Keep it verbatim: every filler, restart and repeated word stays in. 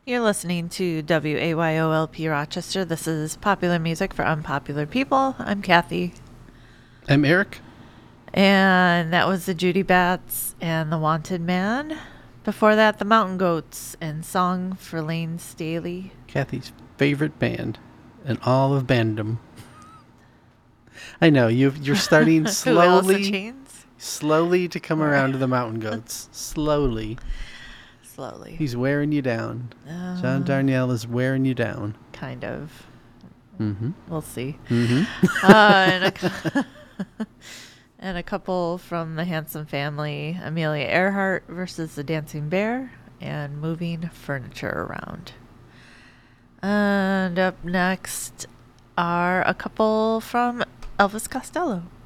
You're listening to W A Y O L P Rochester. This is Popular Music for Unpopular People. I'm Kathy. I'm Eric. And that was the Judy Bats and the Wanted Man. Before that, the Mountain Goats and Song for Lane Staley. Kathy's favorite band in all of bandom. I know, you you're starting slowly, slowly to come around to the Mountain Goats. Slowly. Slowly. He's wearing you down. Uh, John Darnielle is wearing you down. Kind of. Mm-hmm. We'll see. Mm-hmm. uh, and, a, and a couple from the Handsome Family, Amelia Earhart versus the Dancing Bear, and Moving Furniture Around. And up next are a couple from Elvis Costello.